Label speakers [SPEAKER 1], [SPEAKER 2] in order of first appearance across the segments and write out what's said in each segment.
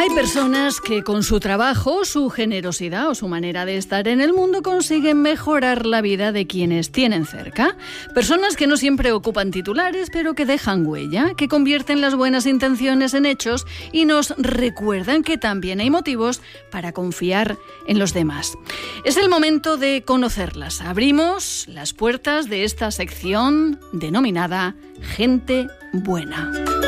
[SPEAKER 1] Hay personas que con su trabajo, su generosidad o su manera de estar en el mundo consiguen mejorar la vida de quienes tienen cerca. Personas que no siempre ocupan titulares, pero que dejan huella, que convierten las buenas intenciones en hechos y nos recuerdan que también hay motivos para confiar en los demás. Es el momento de conocerlas. Abrimos las puertas de esta sección denominada Gente Buena.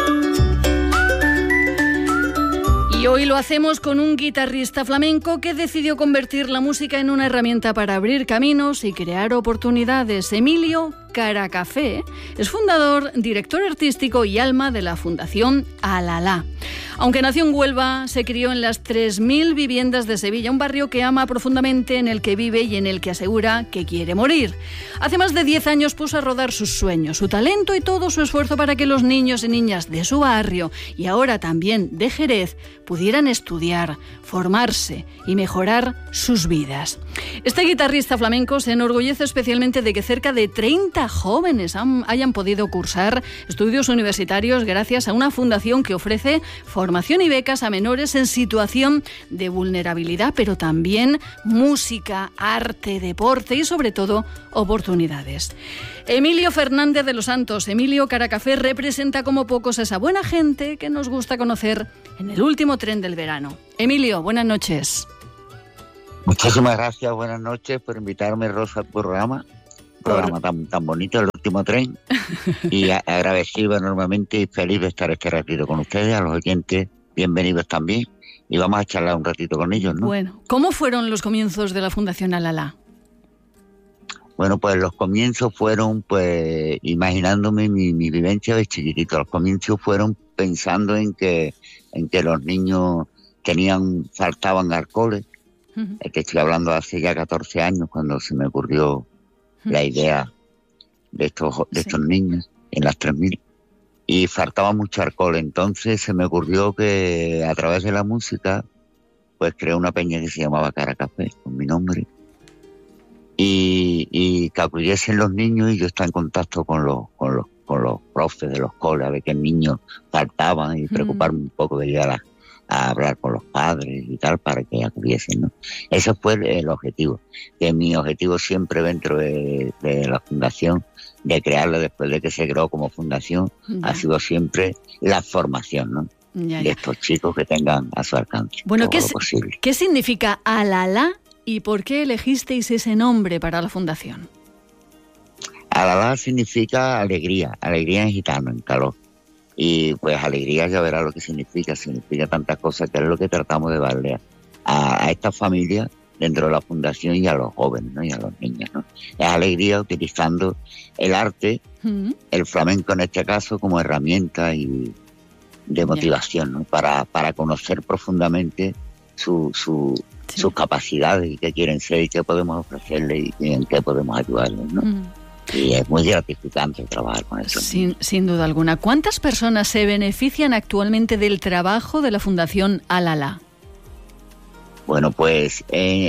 [SPEAKER 1] Y hoy lo hacemos con un guitarrista flamenco que decidió convertir la música en una herramienta para abrir caminos y crear oportunidades. Emilio Caracafé es fundador, director artístico y alma de la Fundación Alalá. Aunque nació en Huelva, se crió en las 3.000 viviendas de Sevilla, un barrio que ama profundamente, en el que vive y en el que asegura que quiere morir. Hace más de 10 años puso a rodar sus sueños, su talento y todo su esfuerzo para que los niños y niñas de su barrio, y ahora también de Jerez, pudieran estudiar, formarse y mejorar sus vidas. Este guitarrista flamenco se enorgullece especialmente de que cerca de 30 jóvenes hayan podido cursar estudios universitarios gracias a una fundación que ofrece formación y becas a menores en situación de vulnerabilidad, pero también música, arte, deporte y sobre todo oportunidades. Emilio Fernández de los Santos, Emilio Caracafé, representa como pocos esa buena gente que nos gusta conocer en el último tren del verano. Emilio, buenas noches.
[SPEAKER 2] Muchísimas gracias, buenas noches por invitarme, Rosa, al programa tan bonito, el último tren, y agradecido enormemente y feliz de estar este ratito con ustedes, a los oyentes, bienvenidos también, y vamos a charlar un ratito con ellos, ¿no?
[SPEAKER 1] Bueno, ¿cómo fueron los comienzos de la Fundación Alalá?
[SPEAKER 2] Bueno, pues los comienzos fueron, pues, imaginándome mi vivencia de chiquitito. Los comienzos fueron pensando en que los niños faltaban alcoholes. Uh-huh. Que estoy hablando hace ya 14 años, cuando se me ocurrió la idea de estos niños en las 3.000, y faltaba mucho alcohol. Entonces se me ocurrió que a través de la música pues creé una peña que se llamaba Caracafé, con mi nombre, y que acudiesen los niños, y yo estaba en contacto con los profes de los coles, a ver qué niños faltaban, y preocuparme un poco de llegar a hablar con los padres y tal, para que acudiesen, ¿no? Ese fue el objetivo, que mi objetivo siempre dentro de la fundación, de crearla después de que se creó como fundación, ha sido siempre la formación, ¿no? De estos chicos que tengan a su alcance.
[SPEAKER 1] Bueno, ¿qué significa Alalá y por qué elegisteis ese nombre para la fundación?
[SPEAKER 2] Alalá significa alegría en gitano, en calor. Y pues alegría, ya verá lo que significa tantas cosas, que es lo que tratamos de darle a esta familia dentro de la fundación, y a los jóvenes, ¿no? Y a los niños, ¿no? Es alegría utilizando el arte, el flamenco en este caso, como herramienta y de motivación, ¿no? Para conocer profundamente sus capacidades y qué quieren ser y qué podemos ofrecerles y en qué podemos ayudarles, ¿no? Y es muy gratificante trabajar con eso.
[SPEAKER 1] Sin duda alguna. ¿Cuántas personas se benefician actualmente del trabajo de la Fundación Alalá?
[SPEAKER 2] Bueno, pues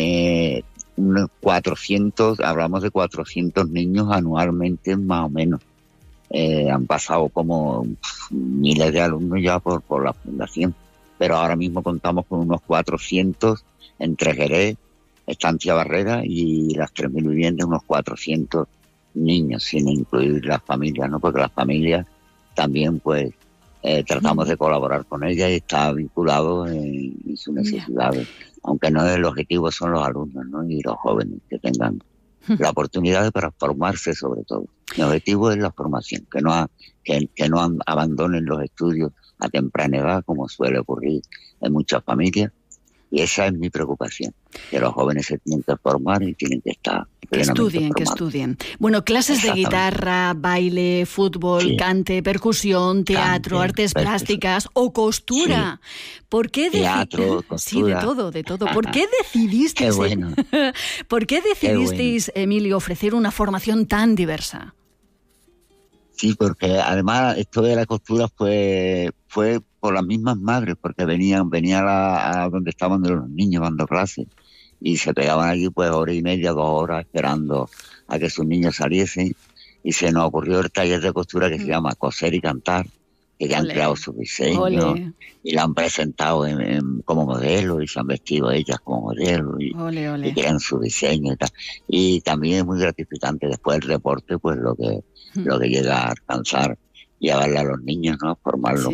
[SPEAKER 2] 400, hablamos de 400 niños anualmente, más o menos. Han pasado como miles de alumnos ya por la fundación, pero ahora mismo contamos con unos 400 entre Jerez, Estancia Barrera y las 3.000 viviendas, unos 400 niños, sin incluir las familias, ¿no? Porque las familias también, pues, tratamos de colaborar con ellas y está vinculado en sus necesidades. Aunque no es el objetivo, son los alumnos, ¿no? Y los jóvenes que tengan la oportunidad para formarse, sobre todo. Mi objetivo es la formación, que no abandonen los estudios a temprana edad, como suele ocurrir en muchas familias. Y esa es mi preocupación, que los jóvenes se tienen que formar y tienen que estar plenamente formados. Que estudien.
[SPEAKER 1] Bueno, clases de guitarra, baile, fútbol, cante, percusión, teatro, artes plásticas o costura.
[SPEAKER 2] Sí.
[SPEAKER 1] ¿Por qué
[SPEAKER 2] teatro, costura?
[SPEAKER 1] Sí, de todo. ¿Por qué decidisteis, ¿Por qué decidisteis, Emilio, ofrecer una formación tan diversa?
[SPEAKER 2] Sí, porque además esto de la costura fue por las mismas madres, porque venía a donde estaban los niños dando clases, y se pegaban allí pues 1 hora y media, 2 horas esperando a que sus niños saliesen, y se nos ocurrió el taller de costura que se llama Coser y Cantar, que ya han creado sus diseños y la han presentado como modelo y se han vestido ellas como modelo y crean su diseño y tal. Y también es muy gratificante después el deporte, pues lo que llega a alcanzar y a darle a los niños, ¿no? Formarlos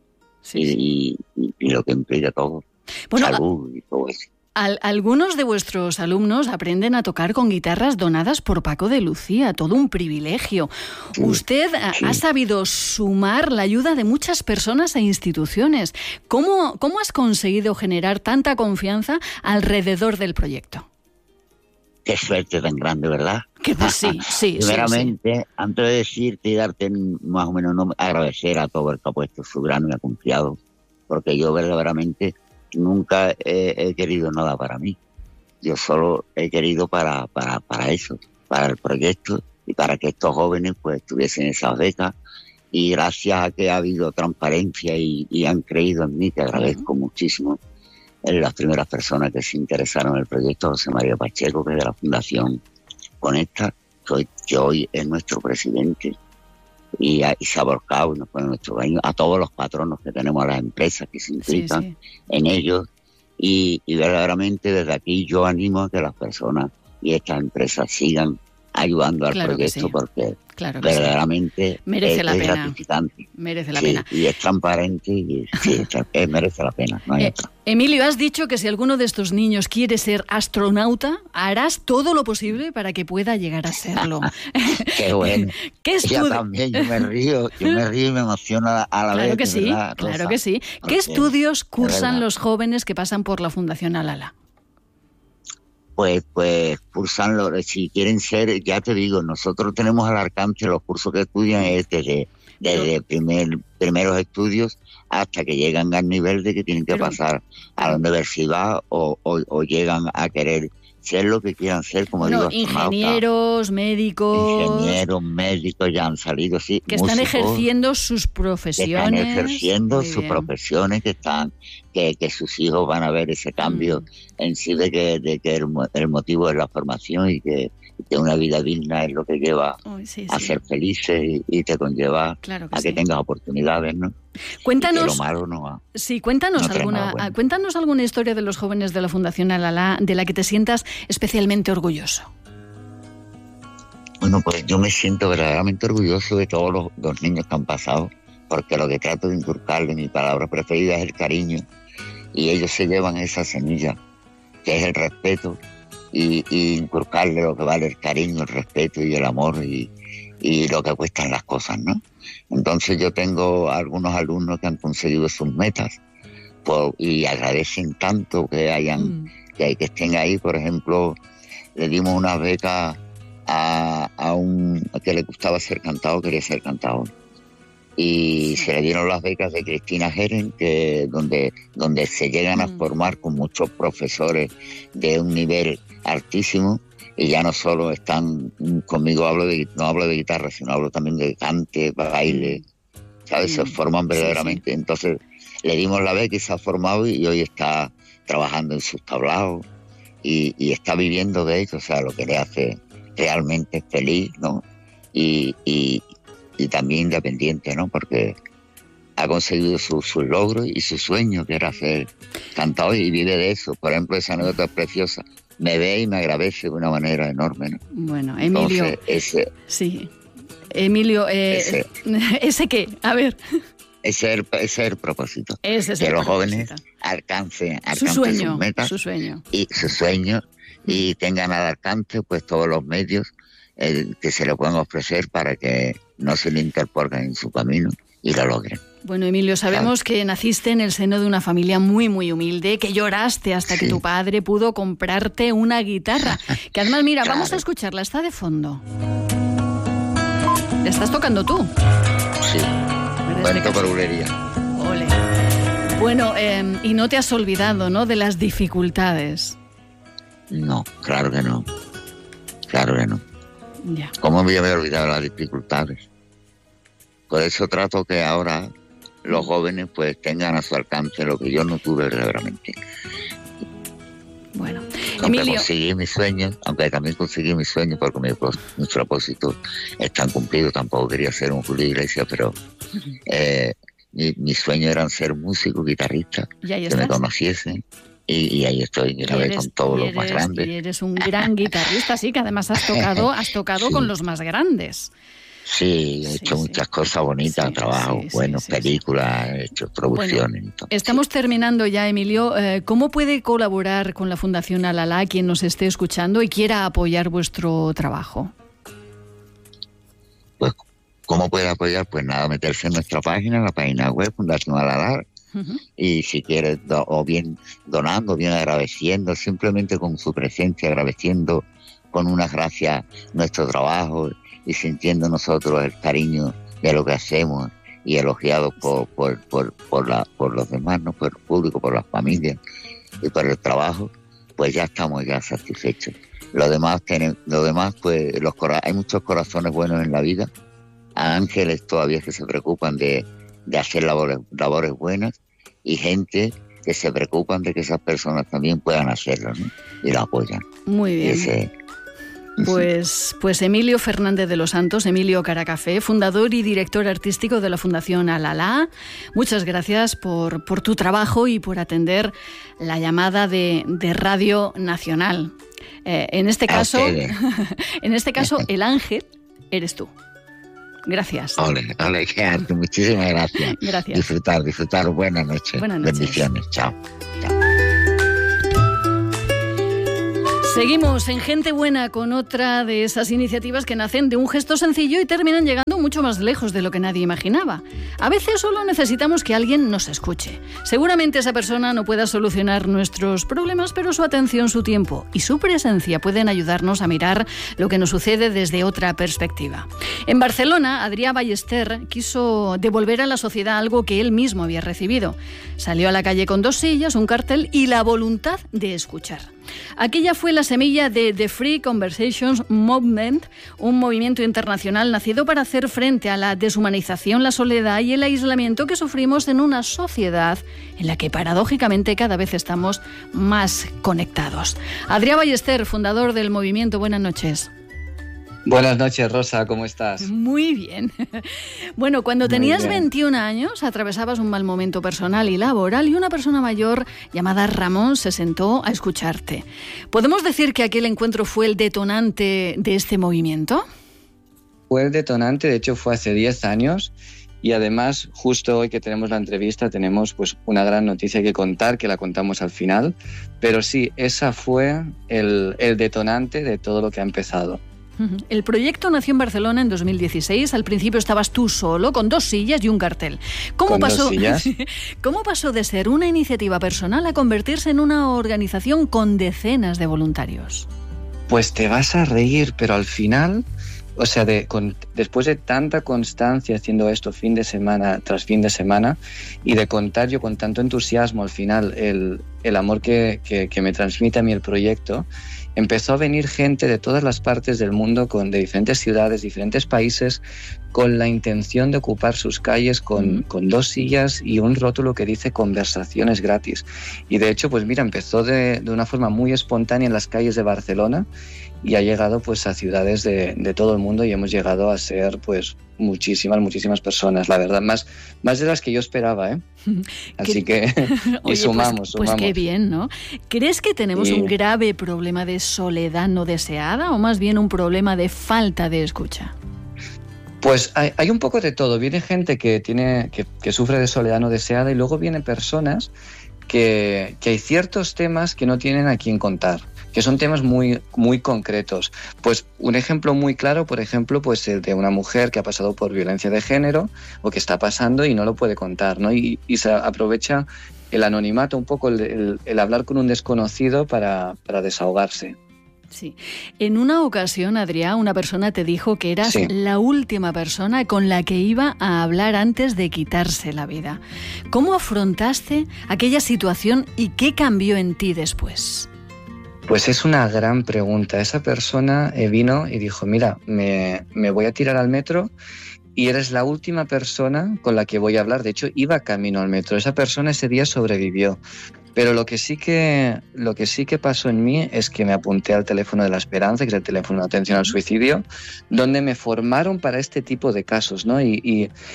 [SPEAKER 2] y lo que implica todo, salud y todo eso.
[SPEAKER 1] Algunos de vuestros alumnos aprenden a tocar con guitarras donadas por Paco de Lucía, todo un privilegio. Sí, Usted ha sabido sumar la ayuda de muchas personas e instituciones. ¿Cómo has conseguido generar tanta confianza alrededor del proyecto?
[SPEAKER 2] Qué suerte tan grande, ¿verdad?
[SPEAKER 1] Que pues sí.
[SPEAKER 2] Primeramente, antes de decirte y darte más o menos agradecer a todo el que ha puesto su grano y ha confiado, porque yo verdaderamente nunca he querido nada para mí. Yo solo he querido para eso, para el proyecto y para que estos jóvenes pues tuviesen esas becas. Y gracias a que ha habido transparencia y han creído en mí, que agradezco muchísimo, en las primeras personas que se interesaron en el proyecto, José María Pacheco, que es de la Fundación Conecta, que hoy es nuestro presidente, y se ha volcado y nos pone nuestro baño, a todos los patronos que tenemos, a las empresas que se implican en ellos, y verdaderamente desde aquí yo animo a que las personas y estas empresas sigan ayudando al proyecto, porque verdaderamente
[SPEAKER 1] merece la pena.
[SPEAKER 2] Gratificante.
[SPEAKER 1] Merece la pena.
[SPEAKER 2] Y es transparente y merece la pena. No hay otra.
[SPEAKER 1] Emilio, has dicho que si alguno de estos niños quiere ser astronauta, harás todo lo posible para que pueda llegar a serlo.
[SPEAKER 2] Qué bueno.
[SPEAKER 1] Yo
[SPEAKER 2] también, yo me río y me emociono a la vez.
[SPEAKER 1] Claro que sí. ¿Qué estudios cursan los jóvenes que pasan por la Fundación Alala?
[SPEAKER 2] Pues cursan, si quieren ser, ya te digo, nosotros tenemos al alcance los cursos que estudian desde primeros estudios hasta que llegan al nivel de que tienen que pasar a la universidad o llegan a querer ser lo que quieran ser, como digo,
[SPEAKER 1] ingenieros, médicos
[SPEAKER 2] ya han salido, sí,
[SPEAKER 1] que están ejerciendo sus profesiones,
[SPEAKER 2] que sus hijos van a ver ese cambio en sí de que el motivo es la formación y que una vida digna es lo que lleva a ser felices y te conlleva a que tengas oportunidades, ¿no?
[SPEAKER 1] Cuéntanos,
[SPEAKER 2] lo malo no
[SPEAKER 1] cuéntanos alguna historia de los jóvenes de la Fundación Alala de la que te sientas especialmente orgulloso.
[SPEAKER 2] Bueno, pues yo me siento verdaderamente orgulloso de todos los niños que han pasado, porque lo que trato de inculcarles, mi palabra preferida es el cariño, y ellos se llevan esa semilla, que es el respeto, y inculcarle lo que vale el cariño, el respeto y el amor y lo que cuestan las cosas, ¿no? Entonces yo tengo algunos alumnos que han conseguido sus metas y agradecen tanto que que estén ahí. Por ejemplo, le dimos una beca a un que le gustaba ser cantador, quería ser cantador, y se le dieron las becas de Cristina Geren, donde se llegan a formar con muchos profesores de un nivel altísimo, y ya no solo están conmigo, no hablo de guitarra, sino hablo también de cante, baile, ¿sabes? Se forman verdaderamente. Entonces le dimos la beca y se ha formado y hoy está trabajando en sus tablaos y está viviendo de ello, o sea, lo que le hace realmente feliz, ¿no? Y también independiente, ¿no? Porque ha conseguido sus logros y su sueño, que era ser cantador, y vive de eso. Por ejemplo, esa anécdota es preciosa. Me ve y me agradece de una manera enorme, ¿no?
[SPEAKER 1] Bueno, Emilio...
[SPEAKER 2] Entonces,
[SPEAKER 1] Emilio, ¿ese qué? A ver...
[SPEAKER 2] Ese es el propósito.
[SPEAKER 1] Que
[SPEAKER 2] los jóvenes alcancen sus metas,
[SPEAKER 1] su sueño.
[SPEAKER 2] Y tengan al alcance pues todos los medios que se le puedan ofrecer para que no se le interpongan en su camino y lo logren.
[SPEAKER 1] Bueno, Emilio, sabemos que naciste en el seno de una familia muy, muy humilde, que lloraste hasta que tu padre pudo comprarte una guitarra. Que además, mira, vamos a escucharla, está de fondo. ¿La estás tocando tú?
[SPEAKER 2] Sí, cuento por bulería.
[SPEAKER 1] Ole. Bueno, y no te has olvidado, ¿no?, de las dificultades.
[SPEAKER 2] No, claro que no.
[SPEAKER 1] Ya.
[SPEAKER 2] ¿Cómo me había olvidado de las dificultades? Por eso trato que ahora los jóvenes pues tengan a su alcance lo que yo no tuve verdaderamente.
[SPEAKER 1] Bueno,
[SPEAKER 2] aunque
[SPEAKER 1] Emilio...
[SPEAKER 2] aunque también conseguí mis sueños, porque mis propósitos están cumplidos. Tampoco quería ser un Julio Iglesias, pero Mi sueño era ser músico, guitarrista, que me conociesen. Y ahí estoy, grabé con todos los más grandes.
[SPEAKER 1] Y eres un gran guitarrista, sí, que además has tocado sí. Con los más grandes.
[SPEAKER 2] Sí, he hecho muchas cosas bonitas, trabajos buenos, películas, he hecho producciones.
[SPEAKER 1] Bueno, estamos terminando ya, Emilio. ¿Cómo puede colaborar con la Fundación Al-Alá quien nos esté escuchando y quiera apoyar vuestro trabajo?
[SPEAKER 2] Pues, ¿cómo puede apoyar? Pues nada, meterse en nuestra página, la página web, Fundación Al-Alá. Y si quiere, o bien donando, bien agradeciendo, simplemente con su presencia, agradeciendo con unas gracias nuestro trabajo y sintiendo nosotros el cariño de lo que hacemos y elogiados por los demás, ¿no? Por el público, por las familias y por el trabajo, pues ya estamos ya satisfechos. Lo demás, pues hay muchos corazones buenos en la vida, ángeles todavía que se preocupan de hacer labores buenas y gente que se preocupan de que esas personas también puedan hacerlo, ¿no? Y lo apoyan.
[SPEAKER 1] Muy bien. Pues Emilio Fernández de los Santos, Emilio Caracafé, fundador y director artístico de la Fundación Al-Alá, muchas gracias por tu trabajo y por atender la llamada de Radio Nacional. En este caso, el ángel eres tú. Gracias.
[SPEAKER 2] Ole, qué arte. Muchísimas gracias.
[SPEAKER 1] Gracias.
[SPEAKER 2] Disfrutar. Buenas noches. Bendiciones. Chao.
[SPEAKER 1] Seguimos en Gente Buena con otra de esas iniciativas que nacen de un gesto sencillo y terminan llegando mucho más lejos de lo que nadie imaginaba. A veces solo necesitamos que alguien nos escuche. Seguramente esa persona no pueda solucionar nuestros problemas, pero su atención, su tiempo y su presencia pueden ayudarnos a mirar lo que nos sucede desde otra perspectiva. En Barcelona, Adrià Ballester quiso devolver a la sociedad algo que él mismo había recibido. Salió a la calle con 2 sillas, un cartel y la voluntad de escuchar. Aquella fue la semilla de The Free Conversations Movement, un movimiento internacional nacido para hacer frente a la deshumanización, la soledad y el aislamiento que sufrimos en una sociedad en la que paradójicamente cada vez estamos más conectados. Adrià Ballester, fundador del movimiento, buenas noches.
[SPEAKER 3] Buenas noches, Rosa, ¿cómo estás?
[SPEAKER 1] Muy bien. Bueno, cuando tenías 21 años, atravesabas un mal momento personal y laboral y una persona mayor llamada Ramón se sentó a escucharte. ¿Podemos decir que aquel encuentro fue el detonante de este movimiento?
[SPEAKER 3] Fue el detonante, de hecho fue hace 10 años y además justo hoy que tenemos la entrevista tenemos pues una gran noticia que contar, que la contamos al final, pero sí, esa fue el detonante de todo lo que ha empezado.
[SPEAKER 1] El proyecto nació en Barcelona en 2016. Al principio estabas tú solo, con 2 sillas y un cartel. ¿Cómo pasó de ser una iniciativa personal a convertirse en una organización con decenas de voluntarios?
[SPEAKER 3] Pues te vas a reír, pero al final, o sea, después de tanta constancia haciendo esto fin de semana tras fin de semana y de contar yo con tanto entusiasmo al final el amor que me transmite a mí el proyecto, empezó a venir gente de todas las partes del mundo, de diferentes ciudades, diferentes países, con la intención de ocupar sus calles con 2 sillas y un rótulo que dice conversaciones gratis. Y de hecho, pues mira, empezó de una forma muy espontánea en las calles de Barcelona y ha llegado pues a ciudades de todo el mundo y hemos llegado a ser pues muchísimas personas, la verdad, más de las que yo esperaba, ¿eh? Así que y sumamos.
[SPEAKER 1] Pues qué bien, ¿no? ¿Crees que tenemos un grave problema de soledad no deseada o más bien un problema de falta de escucha?
[SPEAKER 3] Pues hay un poco de todo. Viene gente que sufre de soledad no deseada y luego vienen personas que hay ciertos temas que no tienen a quién contar, que son temas muy, muy concretos. Pues un ejemplo muy claro, por ejemplo, pues el de una mujer que ha pasado por violencia de género o que está pasando y no lo puede contar, ¿no? Y se aprovecha el anonimato, un poco el hablar con un desconocido para desahogarse.
[SPEAKER 1] Sí. En una ocasión, Adrià, una persona te dijo que eras la última persona con la que iba a hablar antes de quitarse la vida. ¿Cómo afrontaste aquella situación y qué cambió en ti después?
[SPEAKER 3] Pues es una gran pregunta. Esa persona vino y dijo, mira, me voy a tirar al metro y eres la última persona con la que voy a hablar. De hecho, iba camino al metro. Esa persona ese día sobrevivió. Pero lo que sí que pasó en mí es que me apunté al teléfono de la esperanza, que es el teléfono de atención al suicidio, donde me formaron para este tipo de casos, ¿no? Y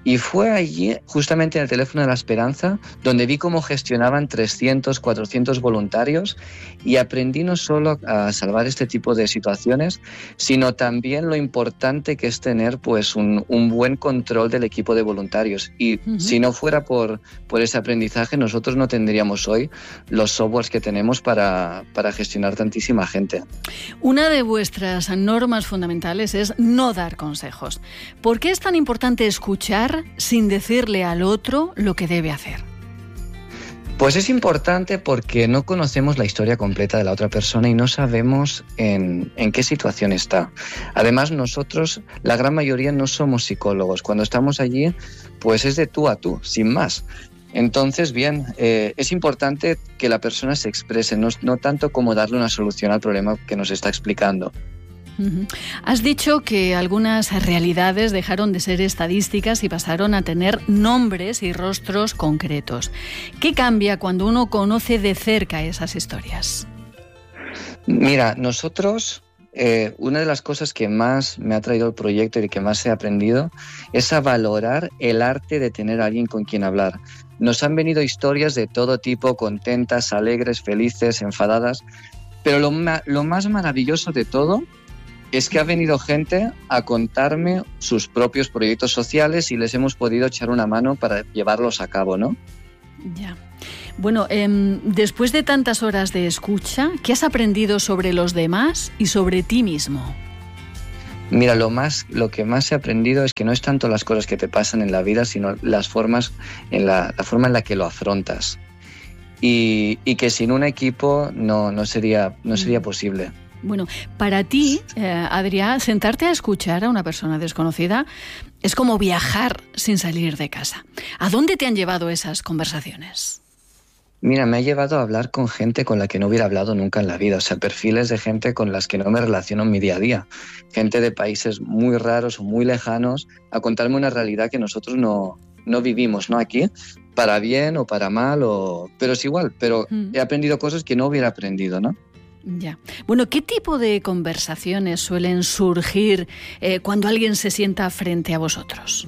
[SPEAKER 3] Y fue allí, justamente en el teléfono de la Esperanza, donde vi cómo gestionaban 300, 400 voluntarios y aprendí no solo a salvar este tipo de situaciones, sino también lo importante que es tener pues un buen control del equipo de voluntarios. Y si no fuera por ese aprendizaje, nosotros no tendríamos hoy los softwares que tenemos para gestionar tantísima gente.
[SPEAKER 1] Una de vuestras normas fundamentales es no dar consejos. ¿Por qué es tan importante escuchar sin decirle al otro lo que debe hacer?
[SPEAKER 3] Pues es importante porque no conocemos la historia completa de la otra persona y no sabemos en qué situación está. Además, nosotros, la gran mayoría, no somos psicólogos. Cuando estamos allí, pues es de tú a tú, sin más. Entonces, bien, es importante que la persona se exprese, no tanto como darle una solución al problema que nos está explicando.
[SPEAKER 1] Has dicho que algunas realidades dejaron de ser estadísticas y pasaron a tener nombres y rostros concretos. ¿Qué cambia cuando uno conoce de cerca esas historias?
[SPEAKER 3] Mira, nosotros, una de las cosas que más me ha traído el proyecto y que más he aprendido es a valorar el arte de tener a alguien con quien hablar. Nos han venido historias de todo tipo, contentas, alegres, felices, enfadadas, pero lo más maravilloso de todo es que ha venido gente a contarme sus propios proyectos sociales y les hemos podido echar una mano para llevarlos a cabo, ¿no?
[SPEAKER 1] Ya. Bueno, después de tantas horas de escucha, ¿qué has aprendido sobre los demás y sobre ti mismo?
[SPEAKER 3] Mira, lo que más he aprendido es que no es tanto las cosas que te pasan en la vida, sino la forma en la que lo afrontas. Y que sin un equipo no sería posible.
[SPEAKER 1] Bueno, para ti, Adrià, sentarte a escuchar a una persona desconocida es como viajar sin salir de casa. ¿A dónde te han llevado esas conversaciones?
[SPEAKER 3] Mira, me ha llevado a hablar con gente con la que no hubiera hablado nunca en la vida, o sea, perfiles de gente con las que no me relaciono en mi día a día, gente de países muy raros o muy lejanos, a contarme una realidad que nosotros no vivimos, ¿no? Aquí, para bien o para mal, pero es igual, pero he aprendido cosas que no hubiera aprendido, ¿no?
[SPEAKER 1] Ya. Bueno, ¿qué tipo de conversaciones suelen surgir cuando alguien se sienta frente a vosotros?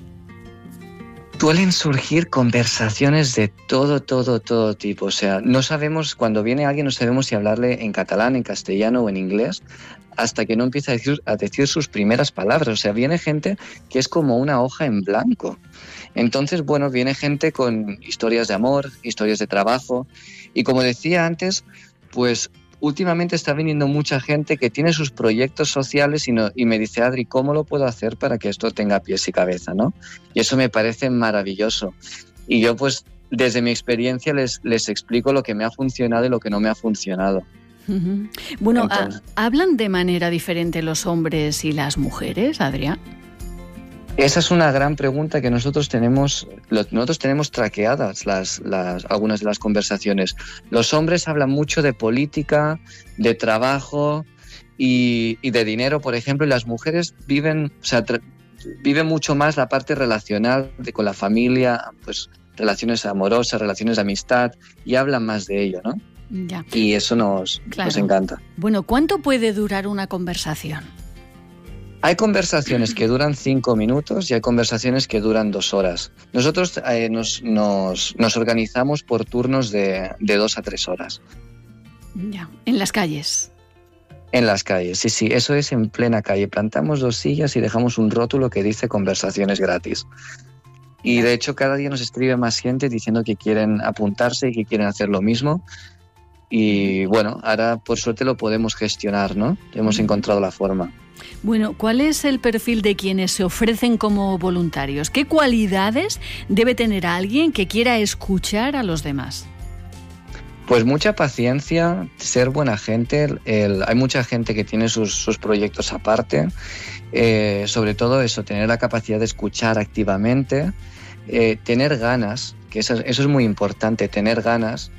[SPEAKER 3] Suelen surgir conversaciones de todo tipo. O sea, no sabemos, cuando viene alguien, no sabemos si hablarle en catalán, en castellano o en inglés, hasta que no empieza a decir sus primeras palabras. O sea, viene gente que es como una hoja en blanco. Entonces, bueno, viene gente con historias de amor, historias de trabajo. Y como decía antes, pues últimamente está viniendo mucha gente que tiene sus proyectos sociales y me dice, Adri, ¿cómo lo puedo hacer para que esto tenga pies y cabeza, ¿no? Y eso me parece maravilloso. Y yo, pues, desde mi experiencia les explico lo que me ha funcionado y lo que no me ha funcionado.
[SPEAKER 1] Bueno, ¿hablan de manera diferente los hombres y las mujeres, Adrià?
[SPEAKER 3] Esa es una gran pregunta que nosotros tenemos traqueadas algunas de las conversaciones. Los hombres hablan mucho de política, de trabajo y de dinero, por ejemplo, y las mujeres viven mucho más la parte relacional con la familia, pues relaciones amorosas, relaciones de amistad, y hablan más de ello, ¿no?
[SPEAKER 1] Ya.
[SPEAKER 3] Y eso nos encanta.
[SPEAKER 1] Bueno, ¿cuánto puede durar una conversación?
[SPEAKER 3] Hay conversaciones que duran 5 minutos y hay conversaciones que duran 2 horas. Nosotros nos organizamos por turnos de 2 a 3 horas.
[SPEAKER 1] Ya. ¿En las calles?
[SPEAKER 3] En las calles, sí, eso es en plena calle. Plantamos 2 sillas y dejamos un rótulo que dice conversaciones gratis. Y de hecho cada día nos escribe más gente diciendo que quieren apuntarse y que quieren hacer lo mismo. Y bueno, ahora por suerte lo podemos gestionar, ¿no? Hemos encontrado la forma.
[SPEAKER 1] Bueno, ¿cuál es el perfil de quienes se ofrecen como voluntarios? ¿Qué cualidades debe tener alguien que quiera escuchar a los demás?
[SPEAKER 3] Pues mucha paciencia, ser buena gente. Hay mucha gente que tiene sus proyectos aparte. Sobre todo eso, tener la capacidad de escuchar activamente, tener ganas, que eso es muy importante, tener ganas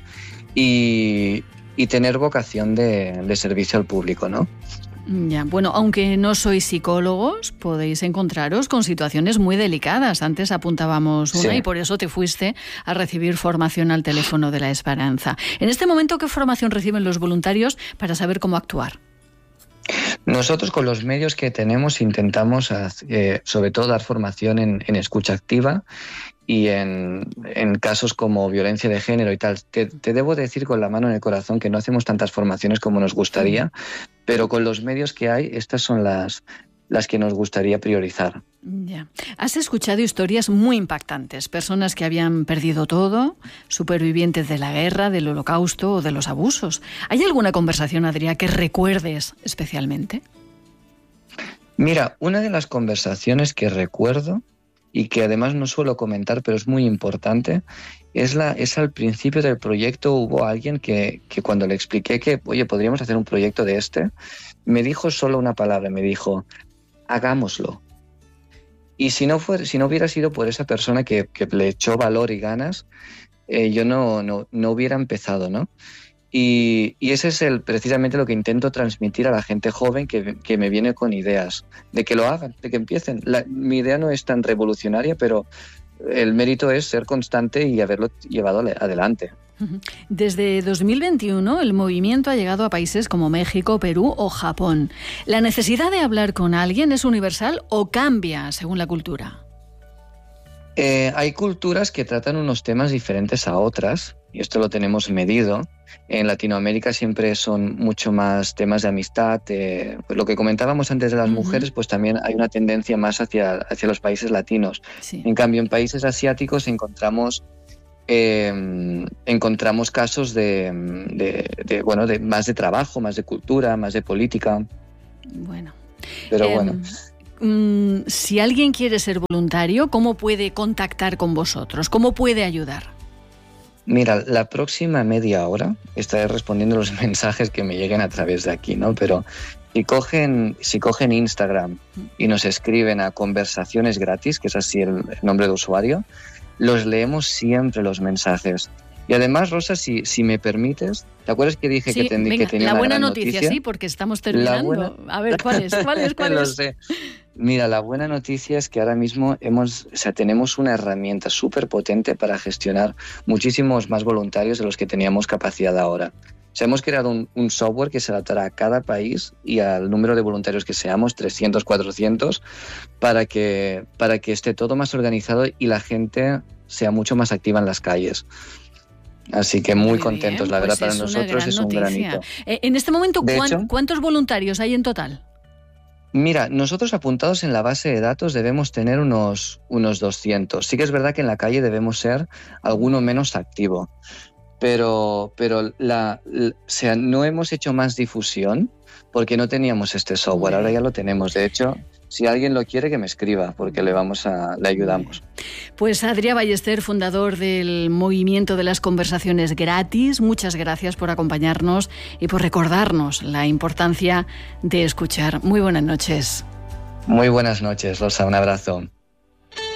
[SPEAKER 3] y tener vocación de servicio al público, ¿no?
[SPEAKER 1] Ya, bueno, aunque no sois psicólogos, podéis encontraros con situaciones muy delicadas. Antes apuntábamos una, sí, y por eso te fuiste a recibir formación al teléfono de la Esperanza. En este momento, ¿qué formación reciben los voluntarios para saber cómo actuar?
[SPEAKER 3] Nosotros con los medios que tenemos intentamos sobre todo dar formación en escucha activa y en casos como violencia de género y tal. Te debo decir con la mano en el corazón que no hacemos tantas formaciones como nos gustaría, pero con los medios que hay, estas son las que nos gustaría priorizar.
[SPEAKER 1] Ya. Has escuchado historias muy impactantes, personas que habían perdido todo, supervivientes de la guerra, del holocausto o de los abusos. ¿Hay alguna conversación, Adrià, que recuerdes especialmente?
[SPEAKER 3] Mira, una de las conversaciones que recuerdo y que además no suelo comentar, pero es muy importante, es al principio del proyecto. Hubo alguien que cuando le expliqué que, oye, podríamos hacer un proyecto de me dijo solo una palabra, me dijo, hagámoslo. Y si no hubiera sido por esa persona que le echó valor y ganas, yo no hubiera empezado, ¿no? Y ese es precisamente lo que intento transmitir a la gente joven que me viene con ideas, de que lo hagan, de que empiecen. Mi idea no es tan revolucionaria, pero el mérito es ser constante y haberlo llevado adelante.
[SPEAKER 1] Desde 2021, el movimiento ha llegado a países como México, Perú o Japón. ¿La necesidad de hablar con alguien es universal o cambia según la cultura?
[SPEAKER 3] Hay culturas que tratan unos temas diferentes a otras, y esto lo tenemos medido. En Latinoamérica siempre son mucho más temas de amistad. Pues lo que comentábamos antes de las mujeres, pues también hay una tendencia más hacia los países latinos. Sí. En cambio, en países asiáticos encontramos casos de más de trabajo, más de cultura, más de política.
[SPEAKER 1] Bueno.
[SPEAKER 3] Pero bueno.
[SPEAKER 1] Si alguien quiere ser voluntario, ¿cómo puede contactar con vosotros? ¿Cómo puede ayudar?
[SPEAKER 3] Mira, la próxima media hora estaré respondiendo los mensajes que me lleguen a través de aquí, ¿no? Pero si cogen Instagram y nos escriben a Conversaciones Gratis, que es así el nombre de usuario, los leemos siempre los mensajes. Y además, Rosa, si me permites, ¿te acuerdas que dije que tenía
[SPEAKER 1] la buena
[SPEAKER 3] una
[SPEAKER 1] noticia? Sí, porque estamos terminando. A ver, ¿cuál es?
[SPEAKER 3] Lo sé. Mira, la buena noticia es que ahora mismo tenemos una herramienta súper potente para gestionar muchísimos más voluntarios de los que teníamos capacidad ahora. Hemos creado un software que se adaptará a cada país y al número de voluntarios que seamos, 300, 400, para que esté todo más organizado y la gente sea mucho más activa en las calles. Así que muy contentos, la verdad, para nosotros es un gran hito.
[SPEAKER 1] En este momento, ¿cuántos voluntarios hay en total?
[SPEAKER 3] Mira, nosotros apuntados en la base de datos debemos tener unos 200. Sí que es verdad que en la calle debemos ser alguno menos activo. Pero no hemos hecho más difusión porque no teníamos este software. Ahora ya lo tenemos. De hecho, si alguien lo quiere, que me escriba, porque le ayudamos.
[SPEAKER 1] Pues Adrià Ballester, fundador del Movimiento de las Conversaciones Gratis, muchas gracias por acompañarnos y por recordarnos la importancia de escuchar. Muy buenas noches.
[SPEAKER 3] Muy buenas noches, Rosa. Un abrazo.